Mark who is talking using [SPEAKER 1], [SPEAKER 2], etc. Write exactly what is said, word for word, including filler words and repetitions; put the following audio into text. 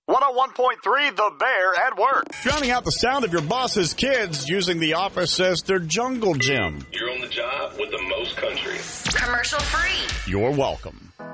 [SPEAKER 1] one oh one point three The Bear at work.
[SPEAKER 2] Drowning out the sound of your boss's kids using the office as their jungle gym.
[SPEAKER 3] You're on the job with the most country.
[SPEAKER 4] Commercial free.
[SPEAKER 2] You're welcome.